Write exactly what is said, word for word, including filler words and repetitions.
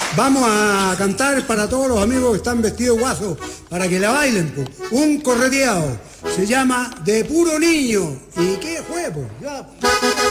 Vamos a cantar para todos los amigos que están vestidos guasos, para que la bailen, po. Un correteado. Se llama De Puro Niño. ¿Y qué fue, pues? Ya.